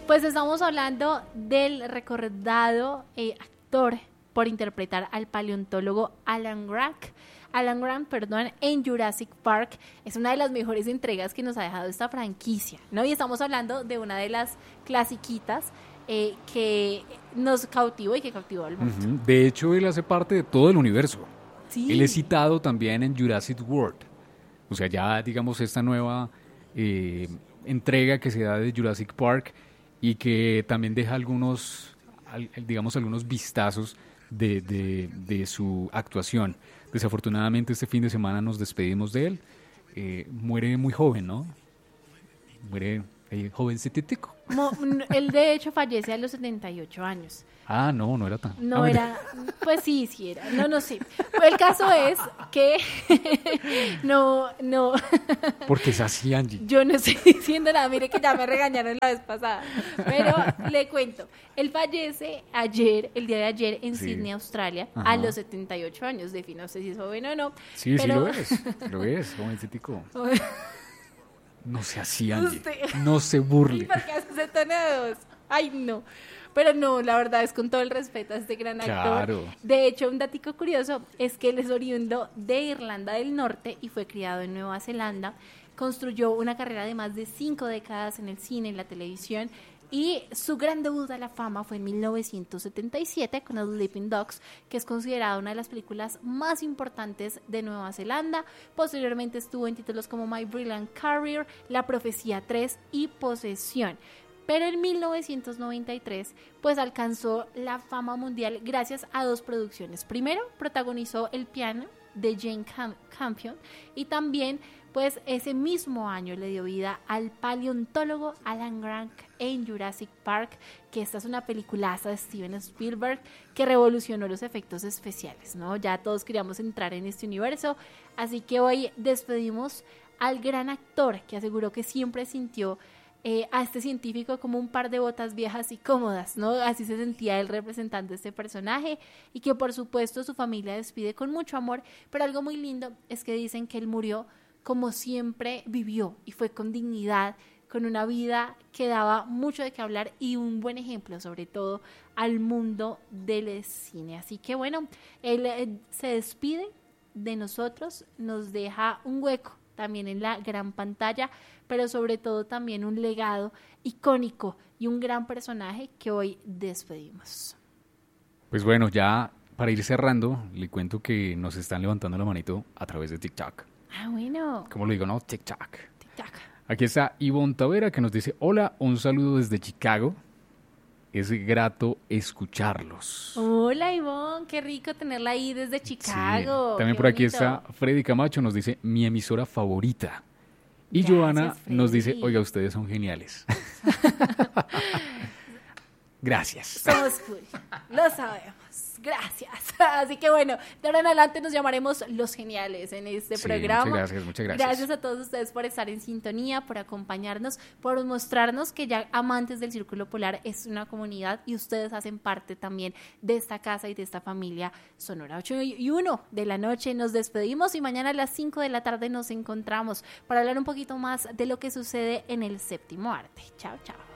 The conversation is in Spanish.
Pues estamos hablando del recordado actor por interpretar al paleontólogo Alan Grant, en Jurassic Park. Es una de las mejores entregas que nos ha dejado esta franquicia, ¿no? Y estamos hablando de una de las clasiquitas que nos cautivó y que cautivó al mundo. Uh-huh. De hecho, él hace parte de todo el universo. Sí. Él es citado también en Jurassic World. O sea, ya digamos esta nueva entrega que se da de Jurassic Park y que también deja algunos vistazos de su actuación. Desafortunadamente este fin de semana nos despedimos de él. Muere muy joven, ¿no? Muere jovencitico. Él de hecho fallece a los 78 años. Ah, no era tan... No era, pues sí era, no sé. El caso es que no. Porque es así, Angie. Yo no estoy diciendo nada, mire que ya me regañaron la vez pasada. Pero le cuento, él fallece el día de ayer en Sydney, Australia, a los 78 años. Defino si es joven o no. Sí, pero... sí lo es, jovencitico. No sea así, Angie. No se burle. ¿Y por qué hace tono de voz? Ay, no. Pero no, la verdad es con todo el respeto a este gran actor. Claro. De hecho, un datico curioso es que él es oriundo de Irlanda del Norte y fue criado en Nueva Zelanda. Construyó una carrera de más de 5 décadas en el cine, en la televisión, y su gran debut a la fama fue en 1977 con Sleeping Dogs, que es considerada una de las películas más importantes de Nueva Zelanda. Posteriormente estuvo en títulos como My Brilliant Career, La Profecía 3 y Posesión. Pero en 1993 pues alcanzó la fama mundial gracias a 2 producciones. Primero protagonizó El piano de Jane Campion y también pues ese mismo año le dio vida al paleontólogo Alan Grant en Jurassic Park, que esta es una peliculaza de Steven Spielberg que revolucionó los efectos especiales, ¿no? Ya todos queríamos entrar en este universo, así que hoy despedimos al gran actor que aseguró que siempre sintió a este científico como un par de botas viejas y cómodas, ¿no? Así se sentía él representando este personaje y que por supuesto su familia despide con mucho amor, pero algo muy lindo es que dicen que él murió como siempre vivió y fue con dignidad, con una vida que daba mucho de qué hablar y un buen ejemplo sobre todo al mundo del cine. Así que bueno, él se despide de nosotros, nos deja un hueco también en la gran pantalla, pero sobre todo también un legado icónico y un gran personaje que hoy despedimos. Pues bueno, ya para ir cerrando, le cuento que nos están levantando la manito a través de TikTok. Ah, bueno. ¿Cómo lo digo, no? TikTok. TikTok. Aquí está Ivonne Tavera que nos dice, hola, un saludo desde Chicago. Es grato escucharlos. Hola, Ivonne, qué rico tenerla ahí desde Chicago. Sí. También por aquí está Freddy Camacho, nos dice, mi emisora favorita. Y Gracias, Joana Freddy. nos dice, oiga, ustedes son geniales. Gracias. Somos cool, lo sabemos. Gracias. Así que bueno, de ahora en adelante nos llamaremos Los Geniales en este programa. Muchas gracias. Gracias a todos ustedes por estar en sintonía, por acompañarnos, por mostrarnos que ya Amantes del Círculo Polar es una comunidad y ustedes hacen parte también de esta casa y de esta familia sonora. 8:01 de la noche nos despedimos y mañana a las 5 de la tarde nos encontramos para hablar un poquito más de lo que sucede en el séptimo arte. Chao, chao.